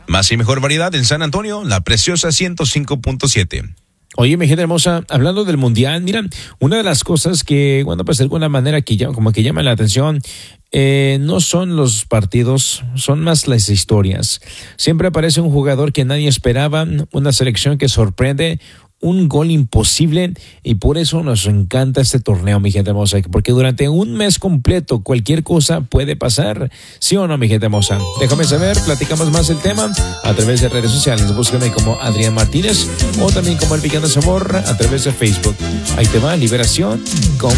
Más y mejor variedad en San Antonio, La Preciosa 105.7. Oye, mi gente hermosa, hablando del mundial, mira, una de las cosas que, bueno, pues de alguna manera que como que llama la atención, no son los partidos, son más las historias. Siempre aparece un jugador que nadie esperaba, una selección que sorprende, un gol imposible, y por eso nos encanta este torneo, mi gente hermosa, porque durante un mes completo cualquier cosa puede pasar, ¿sí o no, mi gente hermosa? Déjame saber, platicamos más el tema a través de redes sociales. Búscame como Adrián Martínez o también como El Picante Sabor a través de Facebook. Ahí te va, Liberación con